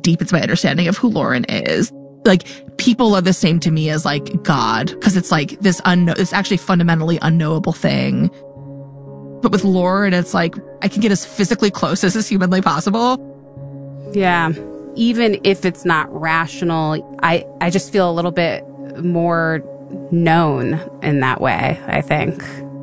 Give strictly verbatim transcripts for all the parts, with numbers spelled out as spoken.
deep it's my understanding of who Lauren is. Like, people are the same to me as, like, God, because it's, like, this unknown, it's actually fundamentally unknowable thing. But with Lauren, it's, like, I can get as physically close as is humanly possible. Yeah. Even if it's not rational, I, I just feel a little bit more known in that way, I think.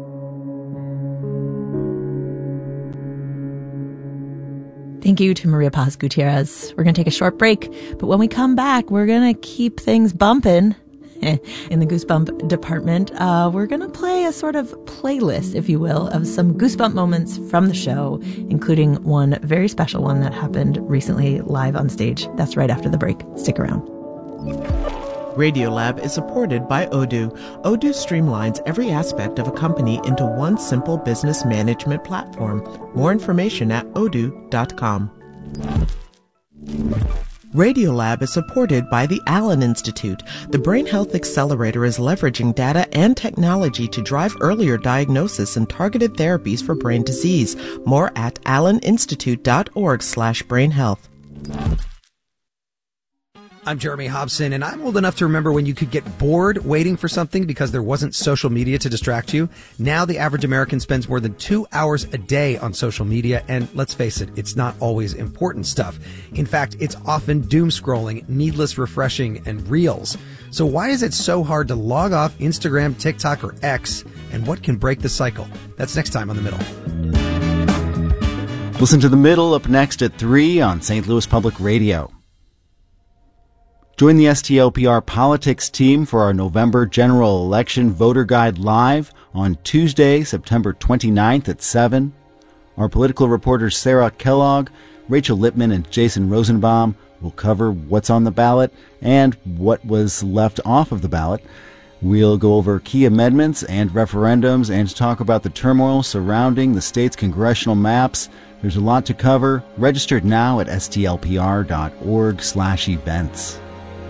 Thank you to Maria Paz Gutierrez. We're going to take a short break, but when we come back, we're going to keep things bumping in the Goosebump department. Uh, we're going to play a sort of playlist, if you will, of some Goosebump moments from the show, including one very special one that happened recently live on stage. That's right after the break. Stick around. Radiolab is supported by Odoo. Odoo streamlines every aspect of a company into one simple business management platform. More information at odoo dot com. Radiolab is supported by the Allen Institute. The Brain Health Accelerator is leveraging data and technology to drive earlier diagnosis and targeted therapies for brain disease. More at allen institute dot org slash brain health. I'm Jeremy Hobson, and I'm old enough to remember when you could get bored waiting for something because there wasn't social media to distract you. Now the average American spends more than two hours a day on social media, and let's face it, it's not always important stuff. In fact, it's often doom scrolling, needless refreshing, and reels. So why is it so hard to log off Instagram, TikTok, or X, and what can break the cycle? That's next time on The Middle. Listen to The Middle up next at three on Saint Louis Public Radio. Join the S T L P R politics team for our November general election voter guide live on Tuesday, September twenty-ninth at seven. Our political reporters Sarah Kellogg, Rachel Lippman, and Jason Rosenbaum will cover what's on the ballot and what was left off of the ballot. We'll go over key amendments and referendums and talk about the turmoil surrounding the state's congressional maps. There's a lot to cover. Registered now at S T L P R dot org slash events.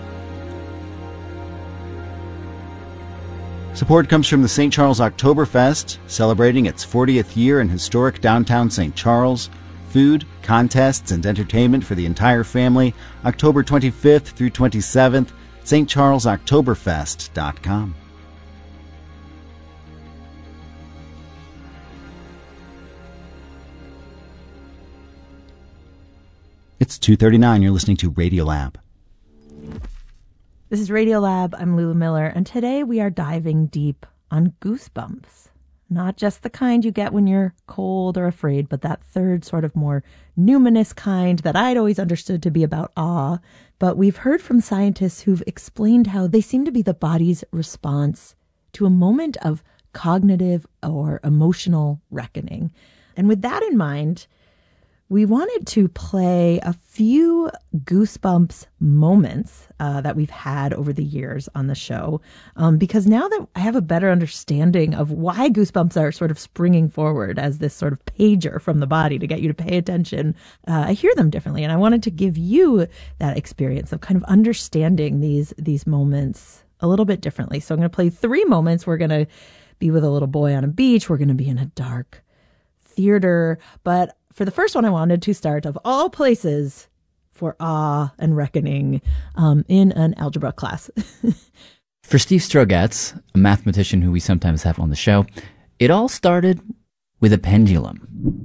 Support comes from the Saint Charles Oktoberfest, celebrating its fortieth year in historic downtown Saint Charles. Food, contests, and entertainment for the entire family, October twenty-fifth through twenty-seventh, S T Charles Oktoberfest dot com. It's two thirty-nine. You're listening to Radiolab. This is Radiolab. I'm Lulu Miller, and today we are diving deep on goosebumps. Not just the kind you get when you're cold or afraid, but that third sort of more numinous kind that I'd always understood to be about awe. But we've heard from scientists who've explained how they seem to be the body's response to a moment of cognitive or emotional reckoning. And with that in mind, we wanted to play a few Goosebumps moments uh, that we've had over the years on the show, um, because now that I have a better understanding of why Goosebumps are sort of springing forward as this sort of pager from the body to get you to pay attention, uh, I hear them differently. And I wanted to give you that experience of kind of understanding these, these moments a little bit differently. So I'm going to play three moments. We're going to be with a little boy on a beach. We're going to be in a dark theater, but for the first one, I wanted to start, of all places, for awe and reckoning um, in an algebra class. For Steve Strogatz, a mathematician who we sometimes have on the show, it all started with a pendulum.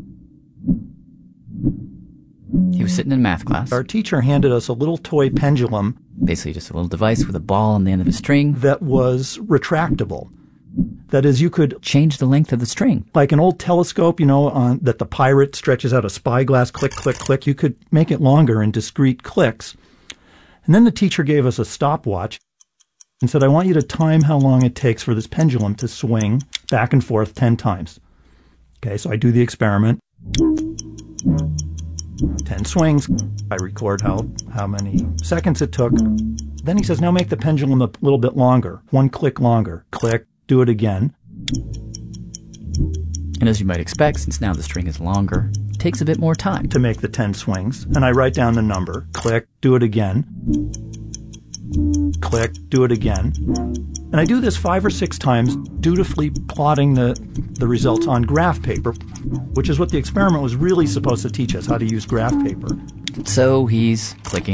He was sitting in math class. Our teacher handed us a little toy pendulum. Basically just a little device with a ball on the end of a string. That was retractable. That is, you could change the length of the string. Like an old telescope, you know, on, that the pirate stretches out a spyglass, click, click, click. You could make it longer in discrete clicks. And then the teacher gave us a stopwatch and said, I want you to time how long it takes for this pendulum to swing back and forth ten times. Okay, so I do the experiment. ten swings. I record how, how many seconds it took. Then he says, now make the pendulum a little bit longer. One click longer. Click. Do it again. And as you might expect, since now the string is longer, it takes a bit more time to make the ten swings. And I write down the number. Click. Do it again. Click. Do it again. And I do this five or six times, dutifully plotting the, the results on graph paper, which is what the experiment was really supposed to teach us, how to use graph paper. So he's clicking